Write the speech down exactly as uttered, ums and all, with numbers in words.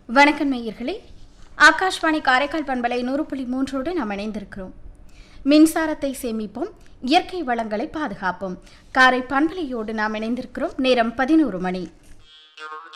வணக்கம் நேயர்களே. ஆகாஷ்வாணி காரைக்கால் பண்பலை நூறு புள்ளி மூன்றோடு நாம் இணைந்திருக்கிறோம். மின்சாரத்தை சேமிப்போம், இயற்கை வளங்களை பாதுகாப்போம். காரை பண்பலையோடு நாம் இணைந்திருக்கிறோம். நேரம் பதினோரு மணி.